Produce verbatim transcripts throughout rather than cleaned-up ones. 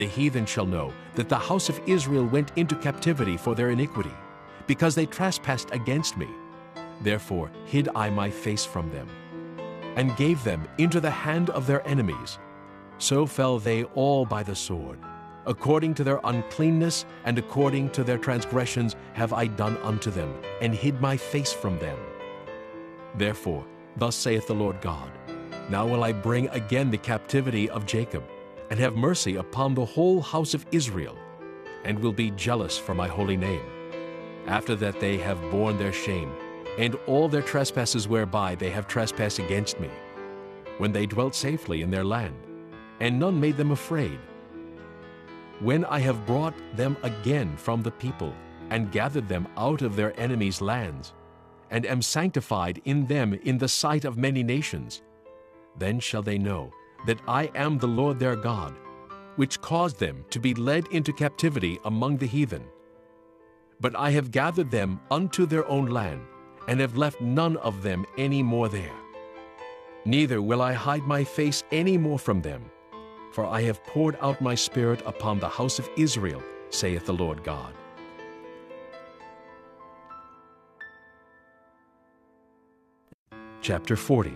The heathen shall know that the house of Israel went into captivity for their iniquity, because they trespassed against me. Therefore hid I my face from them, and gave them into the hand of their enemies. So fell they all by the sword. According to their uncleanness and according to their transgressions have I done unto them, and hid my face from them. Therefore, thus saith the Lord God, Now will I bring again the captivity of Jacob, and have mercy upon the whole house of Israel, and will be jealous for my holy name. After that they have borne their shame, and all their trespasses whereby they have trespassed against me, when they dwelt safely in their land, and none made them afraid. When I have brought them again from the people, and gathered them out of their enemies' lands, and am sanctified in them in the sight of many nations, then shall they know that I am the Lord their God, which caused them to be led into captivity among the heathen. But I have gathered them unto their own land, and have left none of them any more there. Neither will I hide my face any more from them, for I have poured out my Spirit upon the house of Israel, saith the Lord God. Chapter forty.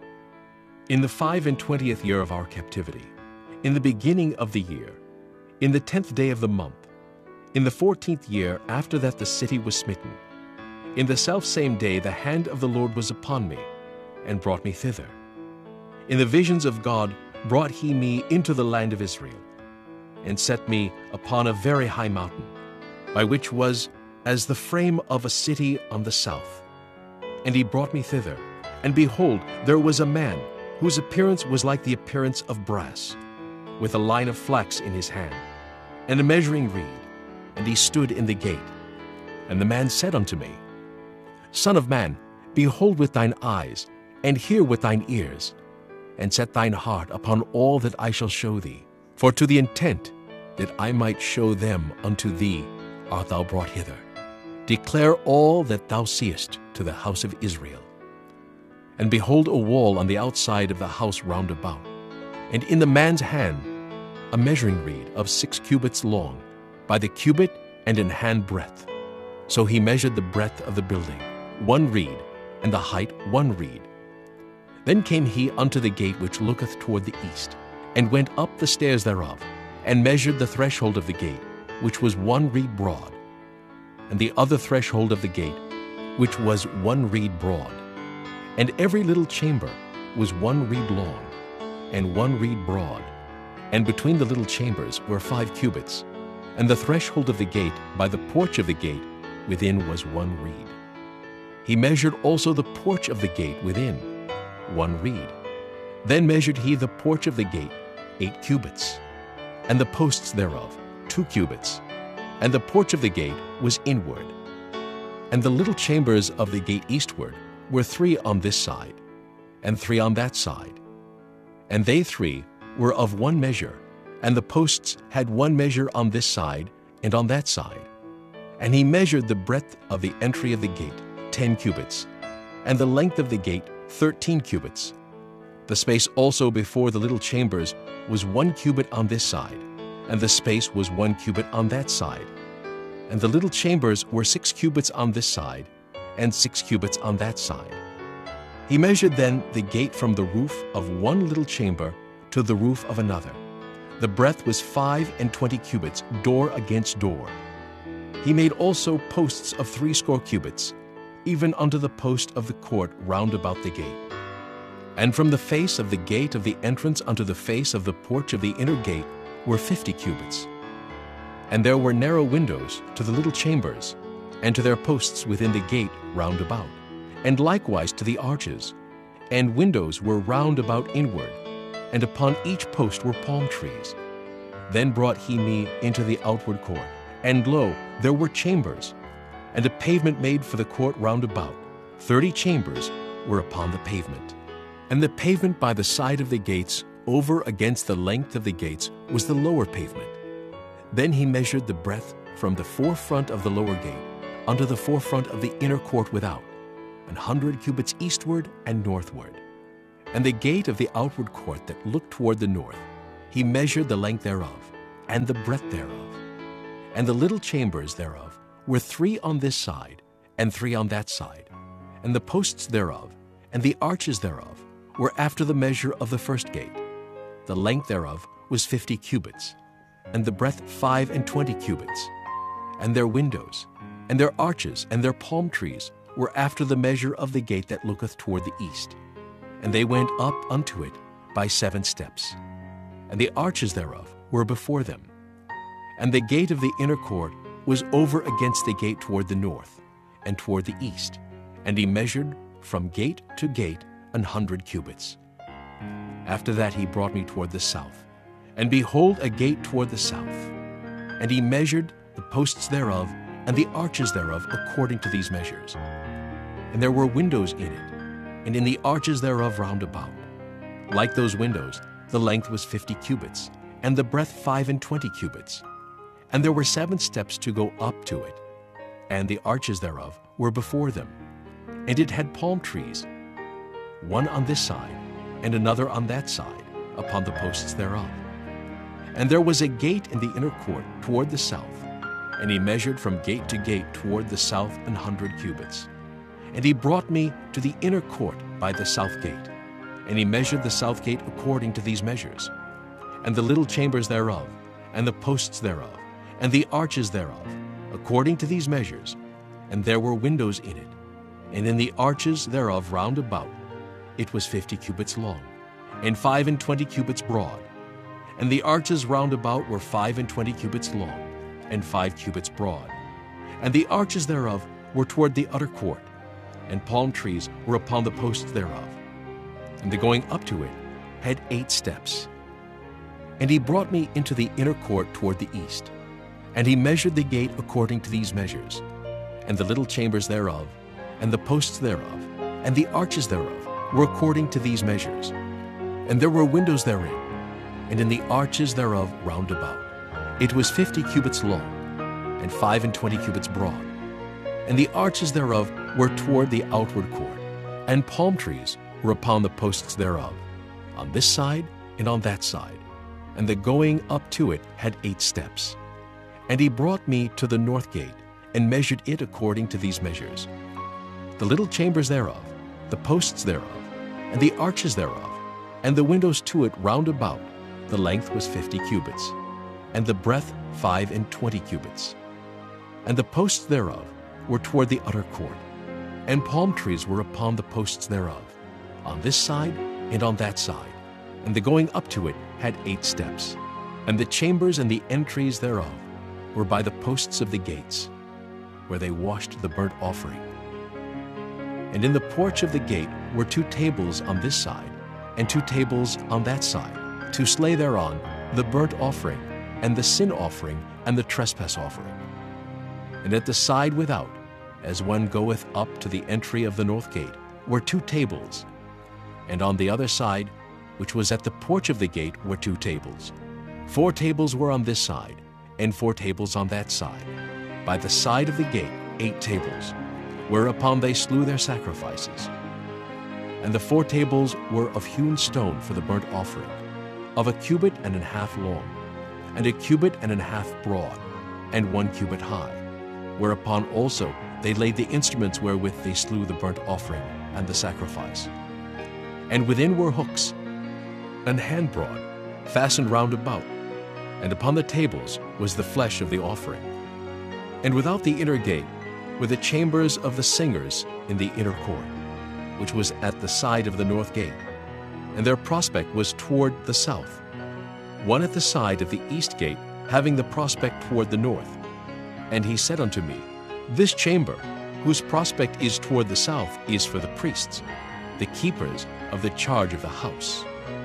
In the five and twentieth year of our captivity, in the beginning of the year, in the tenth day of the month, in the fourteenth year after that the city was smitten, in the selfsame day the hand of the Lord was upon me, and brought me thither. In the visions of God brought he me into the land of Israel, and set me upon a very high mountain, by which was as the frame of a city on the south. And he brought me thither, and behold, there was a man, whose appearance was like the appearance of brass, with a line of flax in his hand, and a measuring reed, and he stood in the gate. And the man said unto me, Son of man, behold with thine eyes, and hear with thine ears, and set thine heart upon all that I shall show thee. For to the intent that I might show them unto thee art thou brought hither. Declare all that thou seest to the house of Israel. And behold a wall on the outside of the house round about, and in the man's hand a measuring reed of six cubits long, by the cubit and an hand breadth. So he measured the breadth of the building, one reed, and the height one reed. Then came he unto the gate which looketh toward the east, and went up the stairs thereof, and measured the threshold of the gate, which was one reed broad, and the other threshold of the gate, which was one reed broad. And every little chamber was one reed long, and one reed broad, and between the little chambers were five cubits, and the threshold of the gate by the porch of the gate within was one reed. He measured also the porch of the gate within, one reed. Then measured he the porch of the gate eight cubits, and the posts thereof two cubits, and the porch of the gate was inward. And the little chambers of the gate eastward were three on this side, and three on that side. And they three were of one measure, and the posts had one measure on this side and on that side. And he measured the breadth of the entry of the gate, ten cubits, and the length of the gate, thirteen cubits. The space also before the little chambers was one cubit on this side, and the space was one cubit on that side. And the little chambers were six cubits on this side, and six cubits on that side. He measured then the gate from the roof of one little chamber to the roof of another. The breadth was five and twenty cubits, door against door. He made also posts of threescore cubits, even unto the post of the court round about the gate. And from the face of the gate of the entrance unto the face of the porch of the inner gate were fifty cubits. And there were narrow windows to the little chambers, and to their posts within the gate round about, and likewise to the arches. And windows were round about inward, and upon each post were palm trees. Then brought he me into the outward court, and lo, there were chambers, and a pavement made for the court round about. Thirty chambers were upon the pavement. And the pavement by the side of the gates, over against the length of the gates, was the lower pavement. Then he measured the breadth from the forefront of the lower gate unto the forefront of the inner court without, an hundred cubits eastward and northward. And the gate of the outward court that looked toward the north, he measured the length thereof, and the breadth thereof. And the little chambers thereof were three on this side, and three on that side. And the posts thereof, and the arches thereof, were after the measure of the first gate. The length thereof was fifty cubits, and the breadth five and twenty cubits. And their windows, and their arches, and their palm trees were after the measure of the gate that looketh toward the east. And they went up unto it by seven steps. And the arches thereof were before them. And the gate of the inner court was over against the gate toward the north, and toward the east. And he measured from gate to gate an hundred cubits. After that he brought me toward the south. And behold, a gate toward the south. And he measured the posts thereof, and the arches thereof according to these measures. And there were windows in it, and in the arches thereof round about. Like those windows, the length was fifty cubits, and the breadth five and twenty cubits. And there were seven steps to go up to it, and the arches thereof were before them. And it had palm trees, one on this side, and another on that side, upon the posts thereof. And there was a gate in the inner court toward the south, and he measured from gate to gate toward the south an hundred cubits. And he brought me to the inner court by the south gate, and he measured the south gate according to these measures, and the little chambers thereof, and the posts thereof, and the arches thereof, according to these measures. And there were windows in it, and in the arches thereof round about. It was fifty cubits long, and five and twenty cubits broad. And the arches round about were five and twenty cubits long, and five cubits broad. And the arches thereof were toward the utter court, and palm trees were upon the posts thereof. And the going up to it had eight steps. And he brought me into the inner court toward the east. And he measured the gate according to these measures, and the little chambers thereof, and the posts thereof, and the arches thereof were according to these measures. And there were windows therein, and in the arches thereof round about. It was fifty cubits long, and five and twenty cubits broad. And the arches thereof were toward the outward court, and palm trees were upon the posts thereof, on this side and on that side. And the going up to it had eight steps. And he brought me to the north gate, and measured it according to these measures. The little chambers thereof, the posts thereof, and the arches thereof, and the windows to it round about, the length was fifty cubits, and the breadth five and twenty cubits. And the posts thereof were toward the utter court, and palm trees were upon the posts thereof, on this side and on that side. And the going up to it had eight steps. And the chambers and the entries thereof were by the posts of the gates, where they washed the burnt offering. And in the porch of the gate were two tables on this side, and two tables on that side, to slay thereon the burnt offering, and the sin offering, and the trespass offering. And at the side without, as one goeth up to the entry of the north gate, were two tables. And on the other side, which was at the porch of the gate, were two tables. Four tables were on this side, and four tables on that side. By the side of the gate, eight tables, whereupon they slew their sacrifices. And the four tables were of hewn stone for the burnt offering, of a cubit and an half long, and a cubit and an half broad, and one cubit high, whereupon also they laid the instruments wherewith they slew the burnt offering and the sacrifice. And within were hooks, an hand broad, fastened round about, and upon the tables was the flesh of the offering. And without the inner gate were the chambers of the singers in the inner court, which was at the side of the north gate, and their prospect was toward the south, one at the side of the east gate, having the prospect toward the north. And he said unto me, This chamber, whose prospect is toward the south, is for the priests, the keepers of the charge of the house.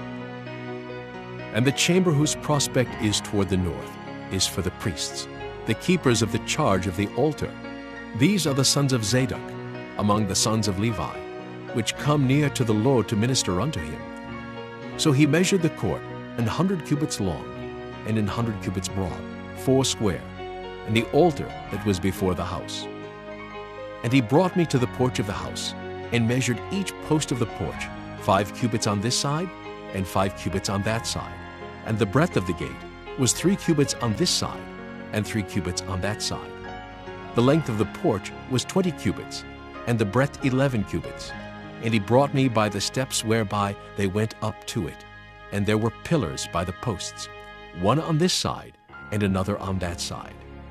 And the chamber whose prospect is toward the north is for the priests, the keepers of the charge of the altar. These are the sons of Zadok, among the sons of Levi, which come near to the Lord to minister unto him. So he measured the court an hundred cubits long, and an hundred cubits broad, four square, and the altar that was before the house. And he brought me to the porch of the house, and measured each post of the porch, five cubits on this side, and five cubits on that side. And the breadth of the gate was three cubits on this side, and three cubits on that side. The length of the porch was twenty cubits, and the breadth eleven cubits. And he brought me by the steps whereby they went up to it. And there were pillars by the posts, one on this side and another on that side.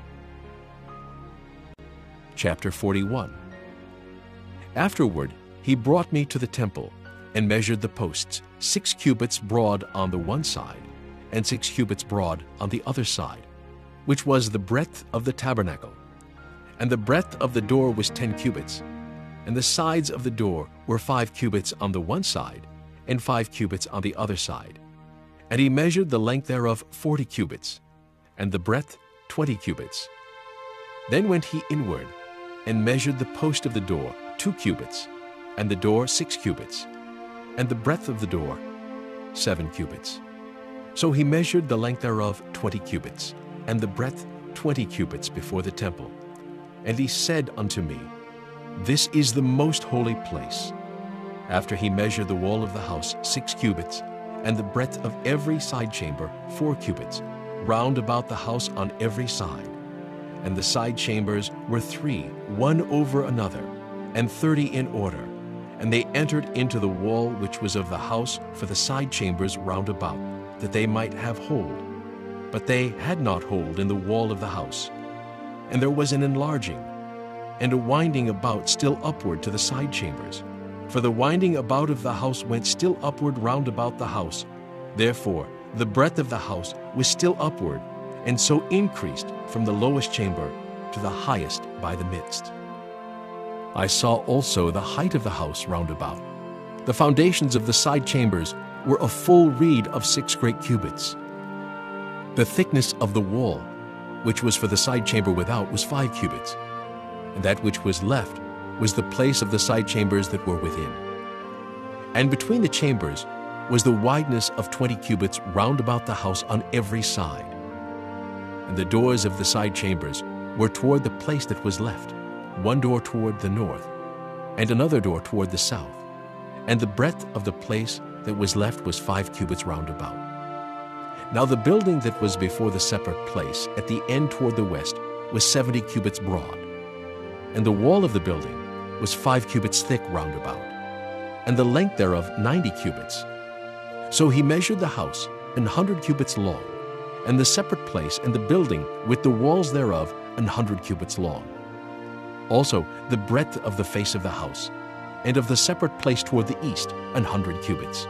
Chapter forty-one. Afterward he brought me to the temple, and measured the posts, six cubits broad on the one side, and six cubits broad on the other side, which was the breadth of the tabernacle. And the breadth of the door was ten cubits, and the sides of the door were five cubits on the one side, and five cubits on the other side. And he measured the length thereof forty cubits, and the breadth twenty cubits. Then went he inward, and measured the post of the door two cubits, and the door six cubits, and the breadth of the door seven cubits. So he measured the length thereof twenty cubits, and the breadth twenty cubits before the temple. And he said unto me, This is the most holy place. After he measured the wall of the house six cubits, and the breadth of every side chamber four cubits, round about the house on every side. And the side chambers were three, one over another, and thirty in order. And they entered into the wall which was of the house for the side chambers round about, that they might have hold. But they had not hold in the wall of the house. And there was an enlarging, and a winding about still upward to the side chambers. For the winding about of the house went still upward round about the house. Therefore the breadth of the house was still upward, and so increased from the lowest chamber to the highest by the midst. I saw also the height of the house round about. The foundations of the side chambers were a full reed of six great cubits. The thickness of the wall, which was for the side chamber without, was five cubits, and that which was left was the place of the side chambers that were within. And between the chambers was the wideness of twenty cubits round about the house on every side. And the doors of the side chambers were toward the place that was left, one door toward the north, and another door toward the south. And the breadth of the place that was left was five cubits round about. Now the building that was before the separate place at the end toward the west was seventy cubits broad, and the wall of the building was five cubits thick round about, and the length thereof ninety cubits. So he measured the house an hundred cubits long, and the separate place and the building with the walls thereof an hundred cubits long. Also the breadth of the face of the house, and of the separate place toward the east an hundred cubits.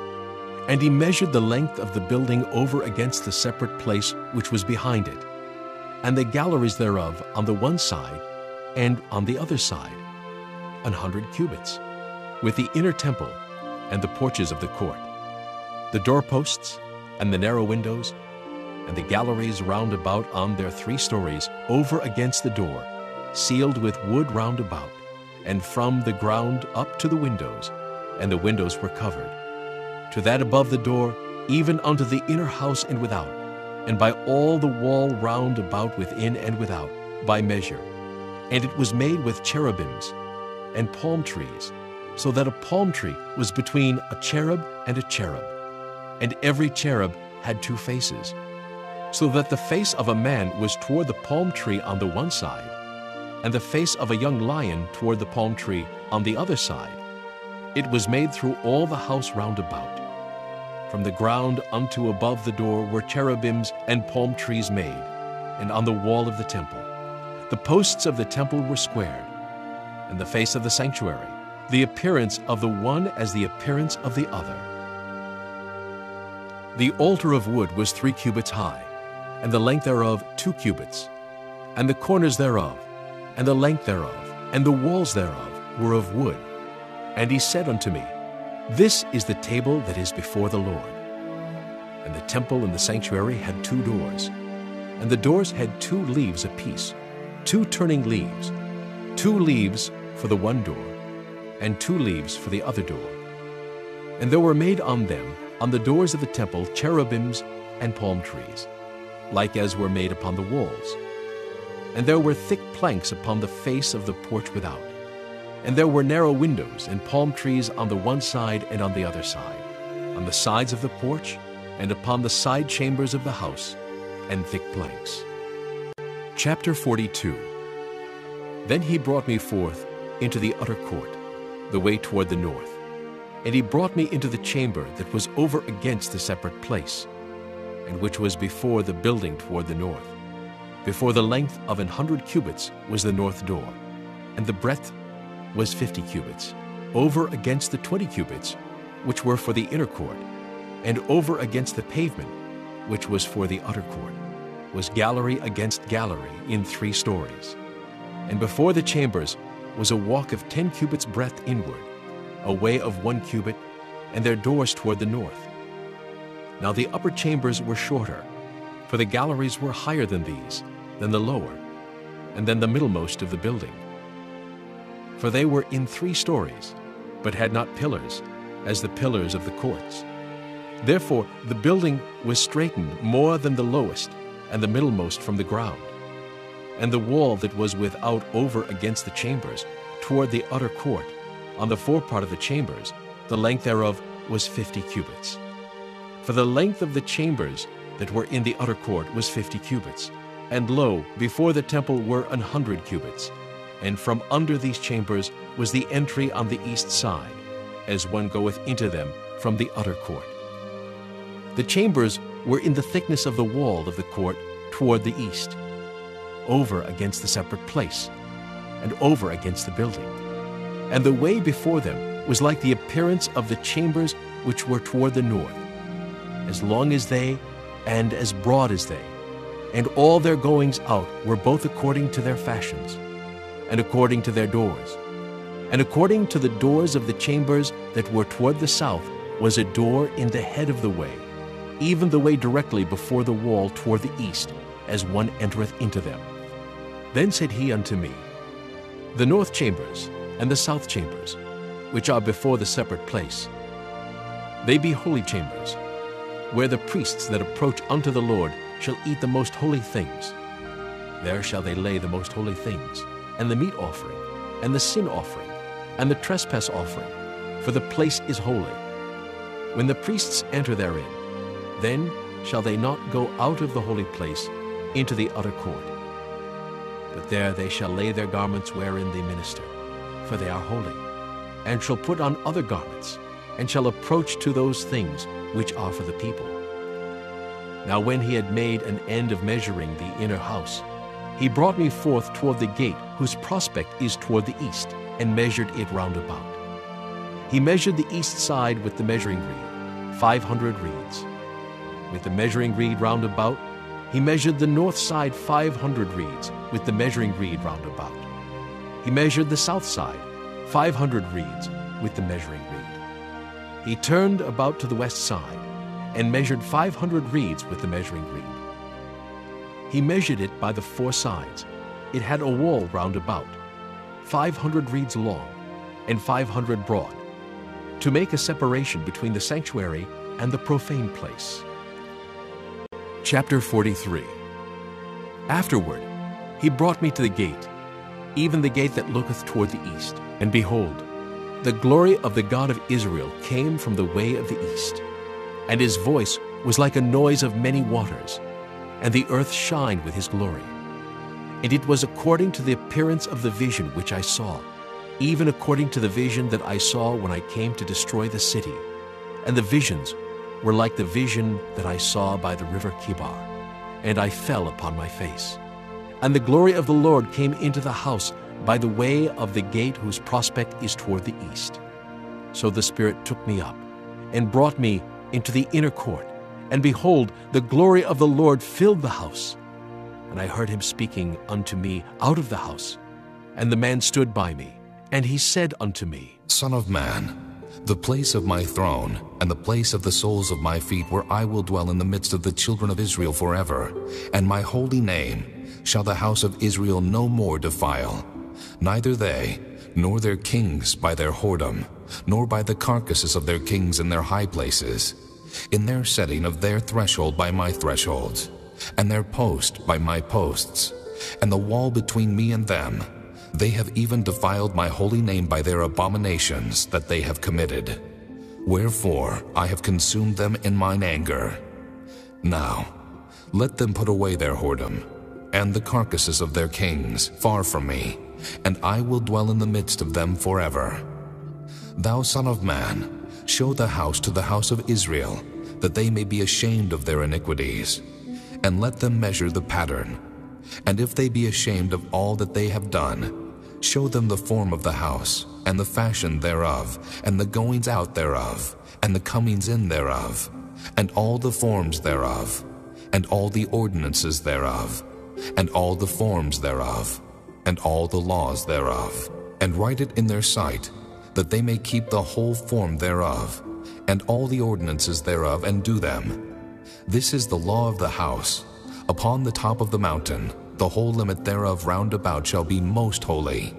And he measured the length of the building over against the separate place which was behind it, and the galleries thereof on the one side and on the other side, an hundred cubits, with the inner temple and the porches of the court, the doorposts and the narrow windows, and the galleries round about on their three stories over against the door, sealed with wood round about, and from the ground up to the windows, and the windows were covered, to that above the door, even unto the inner house and without, and by all the wall round about within and without, by measure. And it was made with cherubims and palm trees, so that a palm tree was between a cherub and a cherub. And every cherub had two faces, so that the face of a man was toward the palm tree on the one side, and the face of a young lion toward the palm tree on the other side. It was made through all the house round about. From the ground unto above the door were cherubims and palm trees made, and on the wall of the temple. The posts of the temple were squared, and the face of the sanctuary, the appearance of the one as the appearance of the other. The altar of wood was three cubits high, and the length thereof two cubits, and the corners thereof, and the length thereof, and the walls thereof were of wood. And he said unto me, This is the table that is before the Lord. And the temple and the sanctuary had two doors, and the doors had two leaves apiece, two turning leaves, two leaves for the one door, and two leaves for the other door. And there were made on them, on the doors of the temple, cherubims and palm trees, like as were made upon the walls. And there were thick planks upon the face of the porch without. And there were narrow windows and palm trees on the one side and on the other side, on the sides of the porch, and upon the side chambers of the house, and thick planks. Chapter forty-two. Then he brought me forth into the utter court, the way toward the north. And he brought me into the chamber that was over against the separate place, and which was before the building toward the north. Before the length of an hundred cubits was the north door, and the breadth was fifty cubits, over against the twenty cubits, which were for the inner court, and over against the pavement, which was for the utter court, was gallery against gallery in three stories. And before the chambers was a walk of ten cubits breadth inward, a way of one cubit, and their doors toward the north. Now the upper chambers were shorter, for the galleries were higher than these, than the lower, and than the middlemost of the building. For they were in three stories, but had not pillars, as the pillars of the courts. Therefore the building was straitened more than the lowest, and the middlemost from the ground. And the wall that was without over against the chambers, toward the utter court, on the forepart of the chambers, the length thereof was fifty cubits. For the length of the chambers that were in the utter court was fifty cubits, and lo, before the temple were an hundred cubits. And from under these chambers was the entry on the east side, as one goeth into them from the utter court. The chambers were in the thickness of the wall of the court toward the east, over against the separate place, and over against the building. And the way before them was like the appearance of the chambers which were toward the north, as long as they, and as broad as they. And all their goings out were both according to their fashions, and according to their doors. And according to the doors of the chambers that were toward the south was a door in the head of the way, even the way directly before the wall toward the east, as one entereth into them. Then said he unto me, The north chambers and the south chambers, which are before the separate place, they be holy chambers, where the priests that approach unto the Lord shall eat the most holy things. There shall they lay the most holy things, and the meat offering, and the sin offering, and the trespass offering, for the place is holy. When the priests enter therein, then shall they not go out of the holy place into the utter court. But there they shall lay their garments wherein they minister, for they are holy, and shall put on other garments, and shall approach to those things which are for the people. Now when he had made an end of measuring the inner house, he brought me forth toward the gate, whose prospect is toward the east, and measured it round about. He measured the east side with the measuring reed, five hundred reeds. With the measuring reed round about, he measured the north side five hundred reeds, with the measuring reed round about. He measured the south side, five hundred reeds, with the measuring reed. He turned about to the west side, and measured five hundred reeds with the measuring reed. He measured it by the four sides. It had a wall round about, five hundred reeds long, and five hundred broad, to make a separation between the sanctuary and the profane place. Chapter forty-three. Afterward he brought me to the gate, even the gate that looketh toward the east. And behold, the glory of the God of Israel came from the way of the east. And his voice was like a noise of many waters, and the earth shined with his glory. And it was according to the appearance of the vision which I saw, even according to the vision that I saw when I came to destroy the city. And the visions were like the vision that I saw by the river Kibar, and I fell upon my face. And the glory of the Lord came into the house by the way of the gate whose prospect is toward the east. So the Spirit took me up, and brought me into the inner court, and behold, the glory of the Lord filled the house. And I heard him speaking unto me out of the house. And the man stood by me, and he said unto me, Son of man, the place of my throne, and the place of the soles of my feet, where I will dwell in the midst of the children of Israel forever, and my holy name shall the house of Israel no more defile, neither they, nor their kings by their whoredom, nor by the carcasses of their kings in their high places, in their setting of their threshold by my thresholds, and their post by my posts, and the wall between me and them. They have even defiled my holy name by their abominations that they have committed. Wherefore I have consumed them in mine anger. Now, Let them put away their whoredom, and the carcasses of their kings, far from me, and I will dwell in the midst of them forever. Thou son of man, show the house to the house of Israel, that they may be ashamed of their iniquities, and let them measure the pattern. And if they be ashamed of all that they have done, show them the form of the house, and the fashion thereof, and the goings out thereof, and the comings in thereof, and all the forms thereof, and all the ordinances thereof, and all the forms thereof, and all the laws thereof, and write it in their sight, that they may keep the whole form thereof, and all the ordinances thereof, and do them. This is the law of the house. Upon the top of the mountain, the whole limit thereof round about shall be most holy.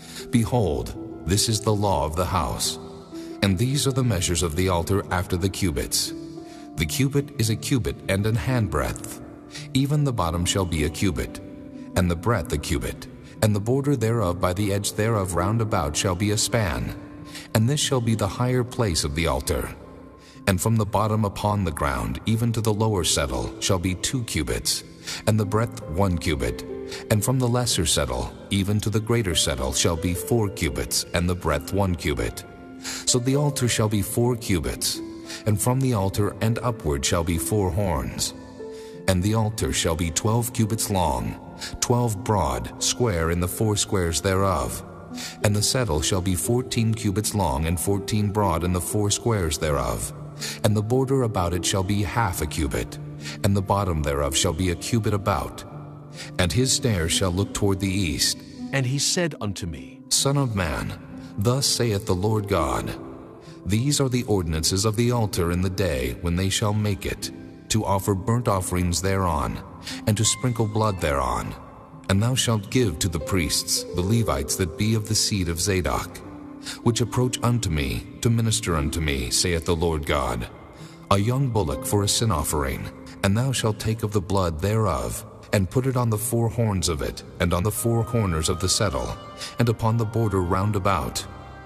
Behold, this is the law of the house. And these are the measures of the altar after the cubits. The cubit is a cubit and an handbreadth. Even the bottom shall be a cubit, and the breadth a cubit, and the border thereof by the edge thereof round about shall be a span. And this shall be the higher place of the altar. And from the bottom upon the ground, even to the lower settle, shall be two cubits, and the breadth one cubit. And from the lesser settle, even to the greater settle, shall be four cubits, and the breadth one cubit. So the altar shall be four cubits, and from the altar and upward shall be four horns. And the altar shall be twelve cubits long, twelve broad, square in the four squares thereof. And the settle shall be fourteen cubits long, and fourteen broad in the four squares thereof. And the border about it shall be half a cubit, and the bottom thereof shall be a cubit about. And his stairs shall look toward the east. And he said unto me, Son of man, thus saith the Lord God, These are the ordinances of the altar in the day when they shall make it, to offer burnt offerings thereon, and to sprinkle blood thereon. And thou shalt give to the priests, the Levites that be of the seed of Zadok, which approach unto me, to minister unto me, saith the Lord God, a young bullock for a sin offering. And thou shalt take of the blood thereof, and put it on the four horns of it, and on the four corners of the settle, and upon the border round about.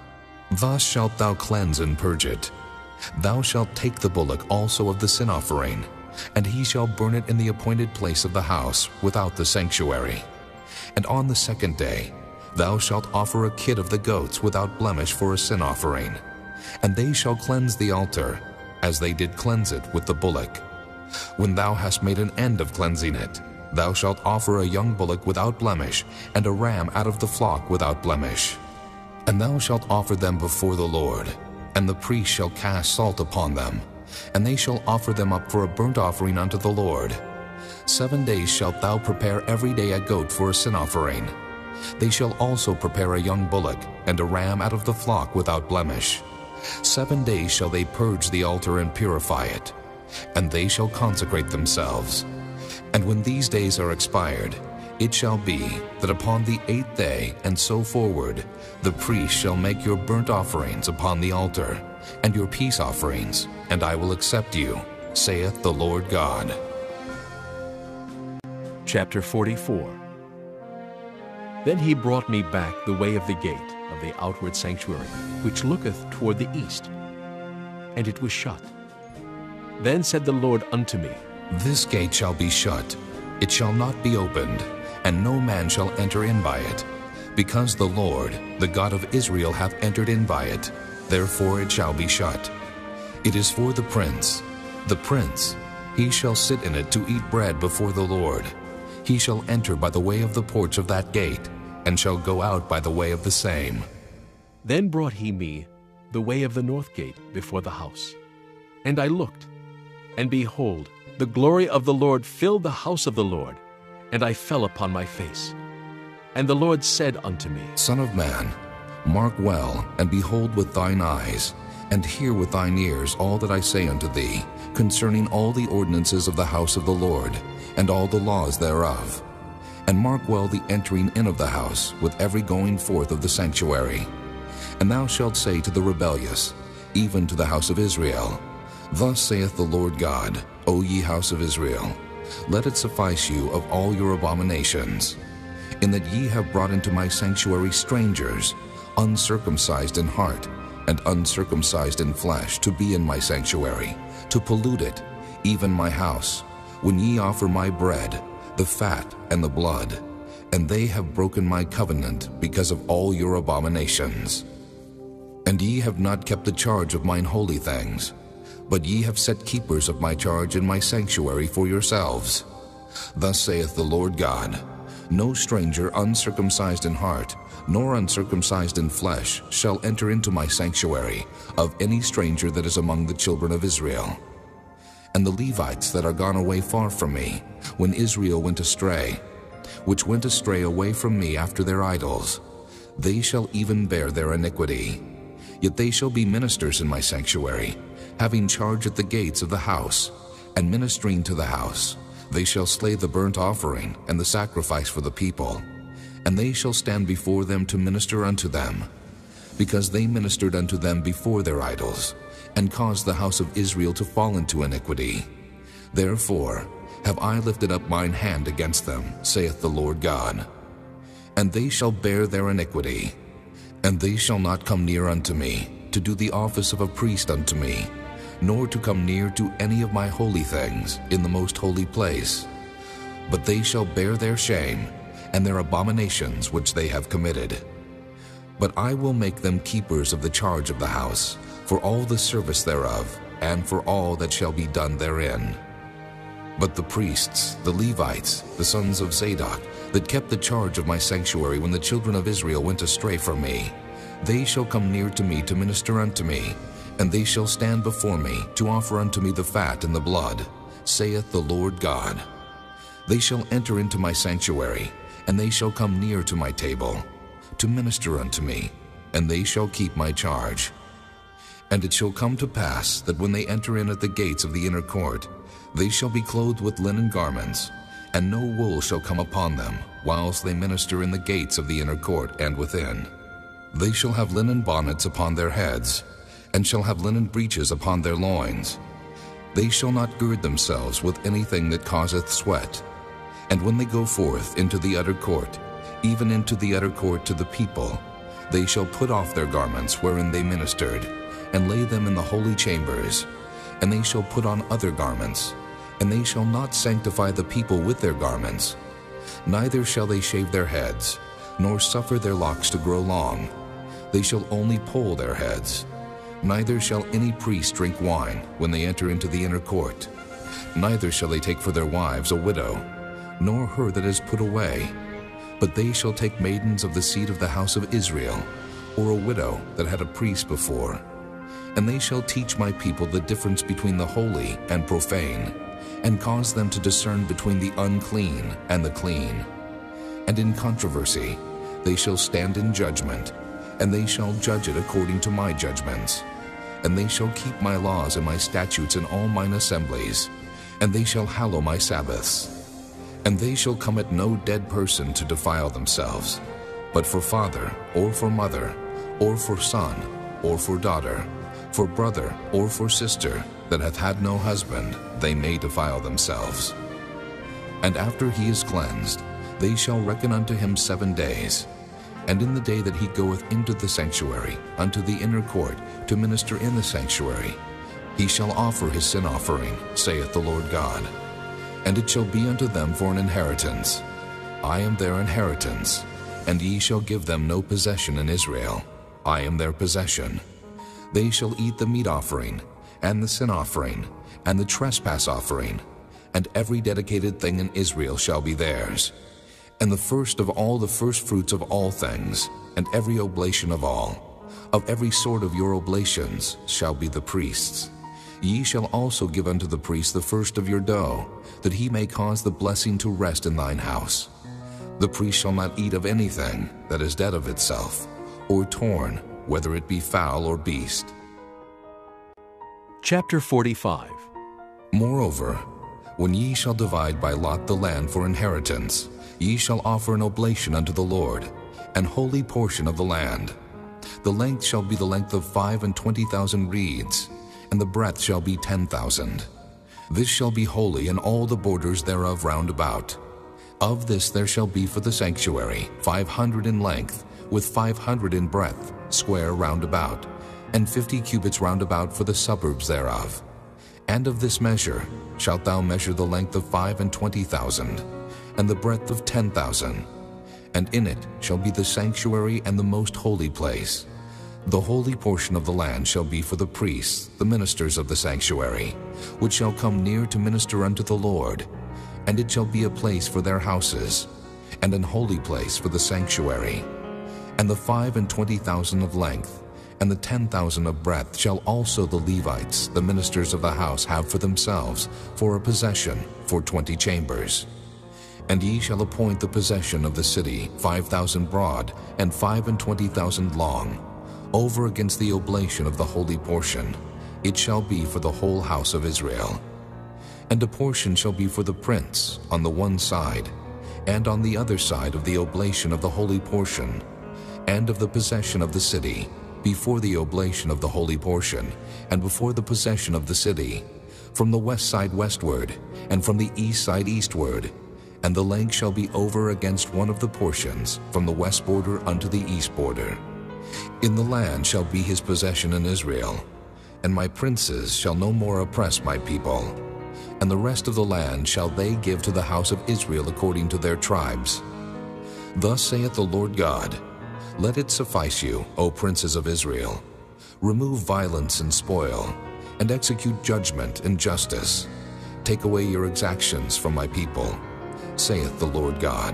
Thus shalt thou cleanse and purge it. Thou shalt take the bullock also of the sin offering, and he shall burn it in the appointed place of the house, without the sanctuary. And on the second day thou shalt offer a kid of the goats without blemish for a sin offering. And they shall cleanse the altar, as they did cleanse it with the bullock. When thou hast made an end of cleansing it, thou shalt offer a young bullock without blemish, and a ram out of the flock without blemish. And thou shalt offer them before the Lord, and the priest shall cast salt upon them, and they shall offer them up for a burnt offering unto the Lord. Seven days shalt thou prepare every day a goat for a sin offering. They shall also prepare a young bullock, and a ram out of the flock without blemish. Seven days shall they purge the altar and purify it, and they shall consecrate themselves. And when these days are expired, it shall be that upon the eighth day and so forward, the priest shall make your burnt offerings upon the altar, and your peace offerings, and I will accept you, saith the Lord God. Chapter forty-four. Then he brought me back the way of the gate of the outward sanctuary, which looketh toward the east, and it was shut. Then said the Lord unto me, This gate shall be shut, it shall not be opened, and no man shall enter in by it, because the Lord, the God of Israel, hath entered in by it, therefore it shall be shut. It is for the prince, the prince, he shall sit in it to eat bread before the Lord. He shall enter by the way of the porch of that gate, and shall go out by the way of the same. Then brought he me the way of the north gate before the house. And I looked, and behold, the glory of the Lord filled the house of the Lord, and I fell upon my face. And the Lord said unto me, Son of man, mark well, and behold with thine eyes, and hear with thine ears all that I say unto thee, concerning all the ordinances of the house of the Lord, and all the laws thereof. And mark well the entering in of the house, with every going forth of the sanctuary. And thou shalt say to the rebellious, even to the house of Israel, Thus saith the Lord God, O ye house of Israel, let it suffice you of all your abominations, in that ye have brought into my sanctuary strangers, uncircumcised in heart, and uncircumcised in flesh, to be in my sanctuary, to pollute it, even my house, when ye offer my bread, the fat and the blood, and they have broken my covenant because of all your abominations. And ye have not kept the charge of mine holy things, but ye have set keepers of my charge in my sanctuary for yourselves. Thus saith the Lord God, no stranger uncircumcised in heart, nor uncircumcised in flesh, shall enter into my sanctuary, of any stranger that is among the children of Israel. And the Levites that are gone away far from me, when Israel went astray, which went astray away from me after their idols, they shall even bear their iniquity. Yet they shall be ministers in my sanctuary, having charge at the gates of the house, and ministering to the house. They shall slay the burnt offering and the sacrifice for the people, and they shall stand before them to minister unto them, because they ministered unto them before their idols, and caused the house of Israel to fall into iniquity. Therefore have I lifted up mine hand against them, saith the Lord God. And they shall bear their iniquity, and they shall not come near unto me, to do the office of a priest unto me, nor to come near to any of my holy things in the most holy place. But they shall bear their shame, and their abominations which they have committed. But I will make them keepers of the charge of the house, for all the service thereof, and for all that shall be done therein. But the priests, the Levites, the sons of Zadok, that kept the charge of my sanctuary when the children of Israel went astray from me, they shall come near to me to minister unto me, and they shall stand before me to offer unto me the fat and the blood, saith the Lord God. They shall enter into my sanctuary, and they shall come near to my table, to minister unto me, and they shall keep my charge. And it shall come to pass that when they enter in at the gates of the inner court, they shall be clothed with linen garments, and no wool shall come upon them, whilst they minister in the gates of the inner court and within. They shall have linen bonnets upon their heads, and shall have linen breeches upon their loins. They shall not gird themselves with anything that causeth sweat. And when they go forth into the utter court, even into the utter court to the people, they shall put off their garments wherein they ministered, and lay them in the holy chambers, and they shall put on other garments, and they shall not sanctify the people with their garments. Neither shall they shave their heads, nor suffer their locks to grow long. They shall only poll their heads. Neither shall any priest drink wine when they enter into the inner court. Neither shall they take for their wives a widow, nor her that is put away. But they shall take maidens of the seed of the house of Israel, or a widow that had a priest before. And they shall teach my people the difference between the holy and profane, and cause them to discern between the unclean and the clean. And in controversy they shall stand in judgment, and they shall judge it according to my judgments. And they shall keep my laws and my statutes in all mine assemblies, and they shall hallow my Sabbaths. And they shall come at no dead person to defile themselves, but for father, or for mother, or for son, or for daughter, for brother, or for sister, that hath had no husband, they may defile themselves. And after he is cleansed, they shall reckon unto him seven days. And in the day that he goeth into the sanctuary, unto the inner court, to minister in the sanctuary, he shall offer his sin offering, saith the Lord God. And it shall be unto them for an inheritance. I am their inheritance, and ye shall give them no possession in Israel. I am their possession. They shall eat the meat offering, and the sin offering, and the trespass offering, and every dedicated thing in Israel shall be theirs. And the first of all the firstfruits of all things, and every oblation of all, of every sort of your oblations, shall be the priest's. Ye shall also give unto the priest the first of your dough, that he may cause the blessing to rest in thine house. The priest shall not eat of anything that is dead of itself, or torn, whether it be fowl or beast. Chapter forty-five. Moreover, when ye shall divide by lot the land for inheritance, ye shall offer an oblation unto the Lord, an holy portion of the land. The length shall be the length of five and twenty thousand reeds, and the breadth shall be ten thousand. This shall be holy in all the borders thereof round about. Of this there shall be for the sanctuary five hundred in length, with five hundred in breadth, square round about, and fifty cubits round about for the suburbs thereof. And of this measure shalt thou measure the length of five and twenty thousand, and the breadth of ten thousand. And in it shall be the sanctuary and the most holy place. The holy portion of the land shall be for the priests, the ministers of the sanctuary, which shall come near to minister unto the Lord. And it shall be a place for their houses, and an holy place for the sanctuary. And the five and twenty thousand of length, and the ten thousand of breadth shall also the Levites, the ministers of the house, have for themselves, for a possession, for twenty chambers. And ye shall appoint the possession of the city, five thousand broad, and five and twenty thousand long, over against the oblation of the holy portion. It shall be for the whole house of Israel. And a portion shall be for the prince on the one side, and on the other side of the oblation of the holy portion, and of the possession of the city, before the oblation of the holy portion, and before the possession of the city, from the west side westward, and from the east side eastward. And the length shall be over against one of the portions, from the west border unto the east border. In the land shall be his possession in Israel, and my princes shall no more oppress my people. And the rest of the land shall they give to the house of Israel according to their tribes. Thus saith the Lord God, let it suffice you, O princes of Israel. Remove violence and spoil, and execute judgment and justice. Take away your exactions from my people, saith the Lord God.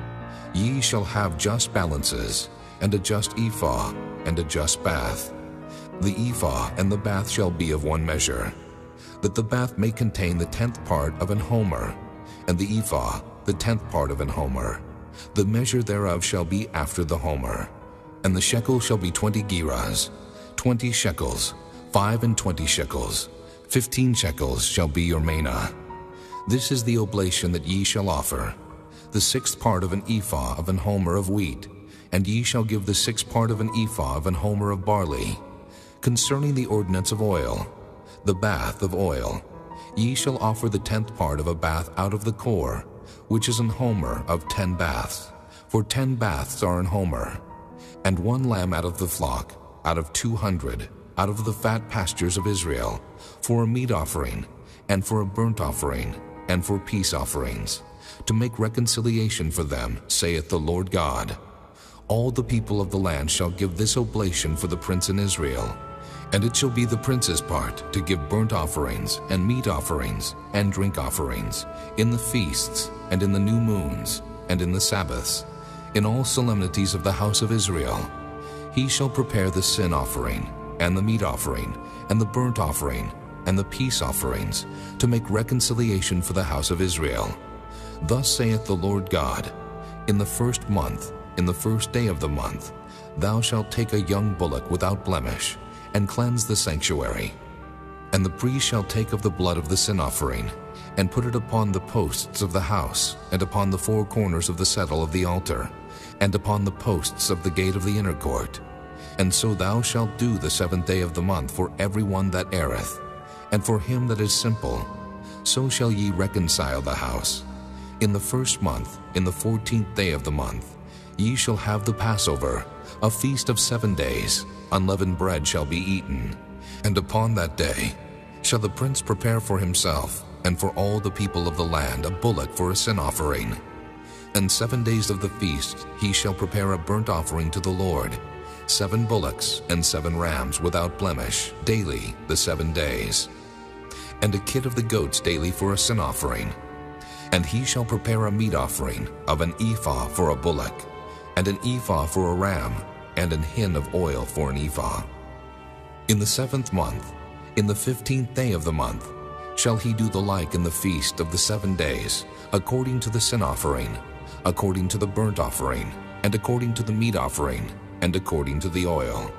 Ye shall have just balances, and a just ephah, and a just bath. The ephah and the bath shall be of one measure, that the bath may contain the tenth part of an homer, and the ephah the tenth part of an homer. The measure thereof shall be after the homer. And the shekel shall be twenty gerahs, twenty shekels, five and twenty shekels, fifteen shekels shall be your manah. This is the oblation that ye shall offer, the sixth part of an ephah of an homer of wheat, and ye shall give the sixth part of an ephah of an homer of barley. Concerning the ordinance of oil, the bath of oil, ye shall offer the tenth part of a bath out of the core, which is an homer of ten baths, for ten baths are an homer. And one lamb out of the flock, out of two hundred, out of the fat pastures of Israel, for a meat offering, and for a burnt offering, and for peace offerings, to make reconciliation for them, saith the Lord God. All the people of the land shall give this oblation for the prince in Israel. And it shall be the prince's part to give burnt offerings, and meat offerings, and drink offerings, in the feasts, and in the new moons, and in the Sabbaths, in all solemnities of the house of Israel. He shall prepare the sin offering, and the meat offering, and the burnt offering, and the peace offerings, to make reconciliation for the house of Israel. Thus saith the Lord God, in the first month, in the first day of the month, thou shalt take a young bullock without blemish, and cleanse the sanctuary. And the priest shall take of the blood of the sin offering, and put it upon the posts of the house, and upon the four corners of the settle of the altar, and upon the posts of the gate of the inner court. And so thou shalt do the seventh day of the month for every one that erreth, and for him that is simple. So shall ye reconcile the house. In the first month, in the fourteenth day of the month, ye shall have the Passover, a feast of seven days. Unleavened bread shall be eaten. And upon that day shall the prince prepare for himself, and for all the people of the land, a bullock for a sin offering. And seven days of the feast he shall prepare a burnt offering to the Lord, seven bullocks and seven rams without blemish, daily the seven days. And a kid of the goats daily for a sin offering. And he shall prepare a meat offering of an ephah for a bullock, and an ephah for a ram, and an hin of oil for an ephah. In the seventh month, in the fifteenth day of the month, shall he do the like in the feast of the seven days, according to the sin offering, according to the burnt offering, and according to the meat offering, and according to the oil.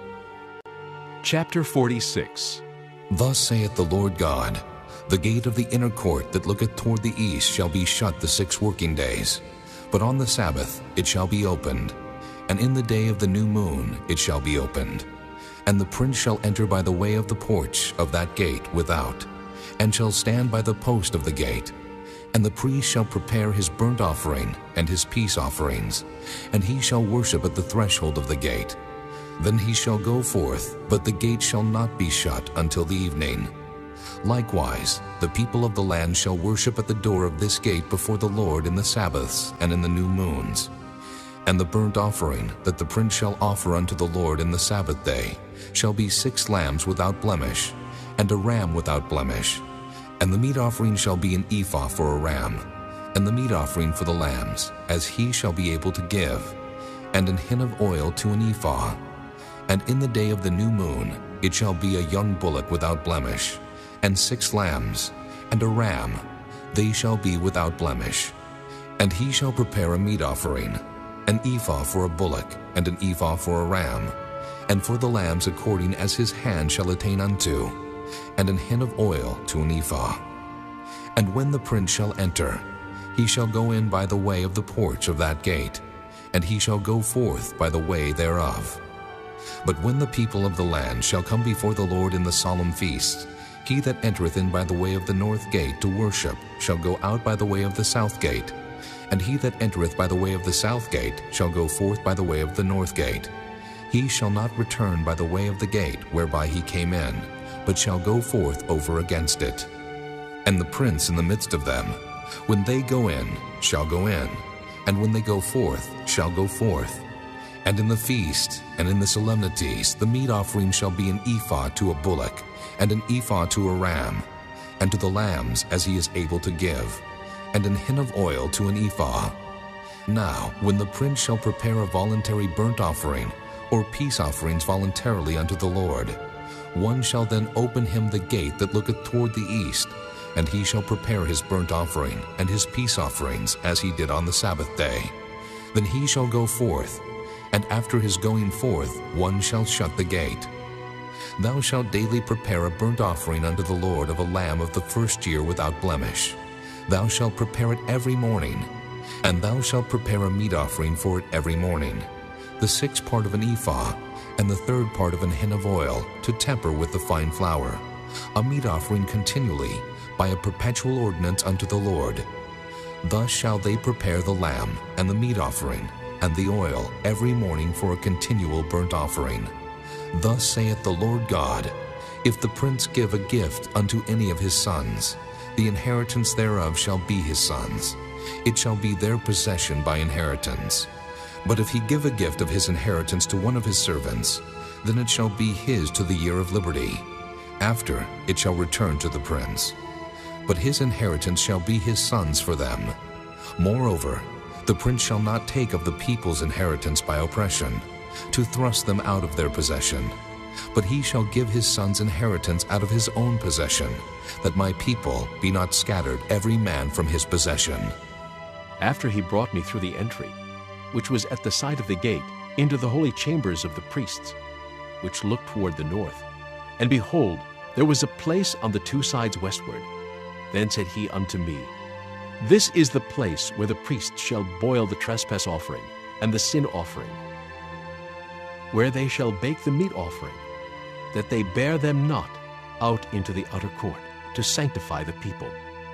Chapter forty-six. Thus saith the Lord God, the gate of the inner court that looketh toward the east shall be shut the six working days, but on the Sabbath it shall be opened, and in the day of the new moon it shall be opened. And the prince shall enter by the way of the porch of that gate without, and shall stand by the post of the gate. And the priest shall prepare his burnt offering and his peace offerings, and he shall worship at the threshold of the gate. Then he shall go forth, but the gate shall not be shut until the evening. Likewise, the people of the land shall worship at the door of this gate before the Lord in the Sabbaths and in the new moons. And the burnt offering that the prince shall offer unto the Lord in the Sabbath day shall be six lambs without blemish, and a ram without blemish. And the meat offering shall be an ephah for a ram, and the meat offering for the lambs, as he shall be able to give, and an hin of oil to an ephah. And in the day of the new moon it shall be a young bullock without blemish, and six lambs, and a ram, they shall be without blemish. And he shall prepare a meat offering, an ephah for a bullock, and an ephah for a ram, and for the lambs according as his hand shall attain unto, and an hin of oil to an ephah. And when the prince shall enter, he shall go in by the way of the porch of that gate, and he shall go forth by the way thereof. But when the people of the land shall come before the Lord in the solemn feasts, he that entereth in by the way of the north gate to worship shall go out by the way of the south gate, and he that entereth by the way of the south gate shall go forth by the way of the north gate. He shall not return by the way of the gate whereby he came in, but shall go forth over against it. And the prince in the midst of them, when they go in, shall go in, and when they go forth, shall go forth. And in the feast and in the solemnities the meat offering shall be an ephah to a bullock, and an ephah to a ram, and to the lambs as he is able to give, and an hin of oil to an ephah. Now when the prince shall prepare a voluntary burnt offering, or peace offerings voluntarily unto the Lord, one shall then open him the gate that looketh toward the east, and he shall prepare his burnt offering and his peace offerings as he did on the Sabbath day. Then he shall go forth, and after his going forth one shall shut the gate. Thou shalt daily prepare a burnt offering unto the Lord of a lamb of the first year without blemish. Thou shalt prepare it every morning, and thou shalt prepare a meat offering for it every morning, the sixth part of an ephah, and the third part of an hin of oil, to temper with the fine flour, a meat offering continually, by a perpetual ordinance unto the Lord. Thus shall they prepare the lamb, and the meat offering, and the oil every morning for a continual burnt offering. Thus saith the Lord God, if the prince give a gift unto any of his sons, the inheritance thereof shall be his sons. It shall be their possession by inheritance. But if he give a gift of his inheritance to one of his servants, then it shall be his to the year of liberty. After it shall return to the prince. But his inheritance shall be his sons for them. Moreover, the prince shall not take of the people's inheritance by oppression, to thrust them out of their possession. But he shall give his sons inheritance out of his own possession, that my people be not scattered every man from his possession. After he brought me through the entry, which was at the side of the gate, into the holy chambers of the priests, which looked toward the north. And behold, there was a place on the two sides westward. Then said he unto me, This is the place where the priests shall boil the trespass offering and the sin offering, where they shall bake the meat offering, that they bear them not out into the utter court, to sanctify the people.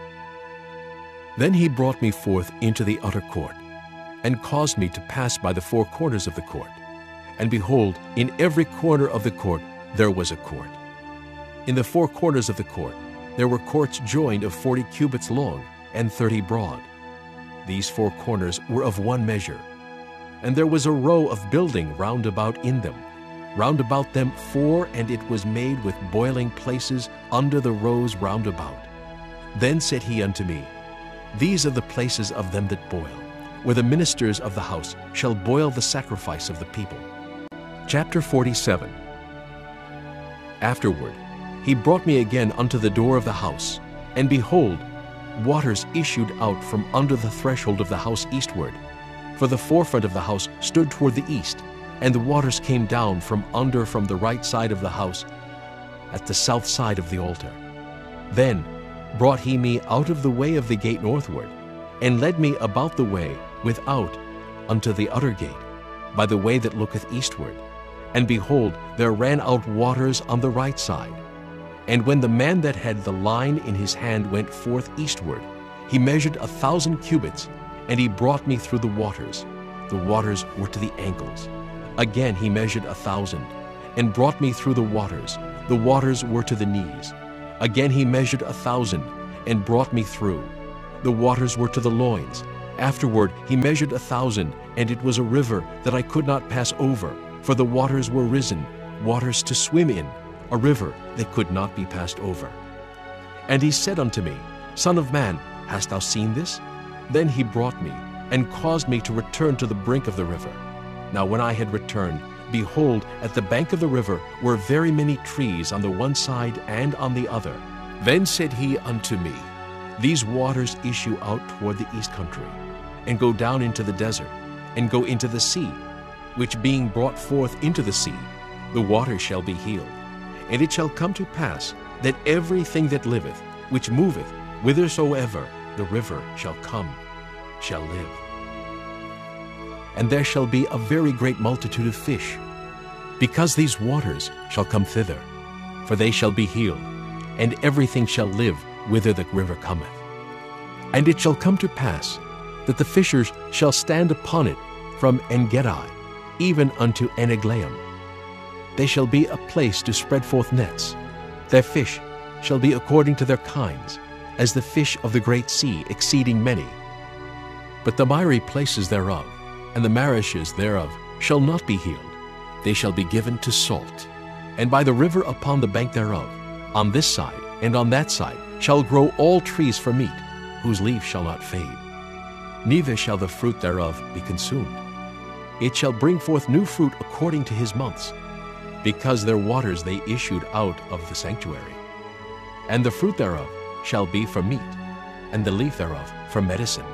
Then he brought me forth into the utter court, and caused me to pass by the four corners of the court. And behold, in every corner of the court there was a court. In the four corners of the court there were courts joined of forty cubits long and thirty broad. These four corners were of one measure. And there was a row of building round about in them, round about them four, and it was made with boiling places under the rows round about. Then said he unto me, These are the places of them that boil, where the ministers of the house shall boil the sacrifice of the people. Chapter forty-seven. Afterward he brought me again unto the door of the house, and behold, waters issued out from under the threshold of the house eastward. For the forefront of the house stood toward the east, and the waters came down from under from the right side of the house at the south side of the altar. Then brought he me out of the way of the gate northward, and led me about the way without unto the utter gate, by the way that looketh eastward. And behold, there ran out waters on the right side. And when the man that had the line in his hand went forth eastward, he measured a thousand cubits, and he brought me through the waters. The waters were to the ankles. Again he measured a thousand, and brought me through the waters. The waters were to the knees. Again he measured a thousand, and brought me through. The waters were to the loins. Afterward he measured a thousand, and it was a river that I could not pass over, for the waters were risen, waters to swim in, a river that could not be passed over. And he said unto me, Son of man, hast thou seen this? Then he brought me, and caused me to return to the brink of the river. Now when I had returned, behold, at the bank of the river were very many trees on the one side and on the other. Then said he unto me, These waters issue out toward the east country, and go down into the desert, and go into the sea, which being brought forth into the sea, the waters shall be healed. And it shall come to pass that everything that liveth, which moveth, whithersoever the river shall come, shall live. And there shall be a very great multitude of fish, because these waters shall come thither, for they shall be healed, and everything shall live whither the river cometh. And it shall come to pass that the fishers shall stand upon it from En-gedi even unto En-eglaim. They shall be a place to spread forth nets. Their fish shall be according to their kinds, as the fish of the great sea, exceeding many. But the miry places thereof, and the marishes thereof, shall not be healed. They shall be given to salt. And by the river upon the bank thereof, on this side and on that side, shall grow all trees for meat, whose leaf shall not fade. Neither shall the fruit thereof be consumed. It shall bring forth new fruit according to his months, because their waters they issued out of the sanctuary. And the fruit thereof shall be for meat, and the leaf thereof for medicine.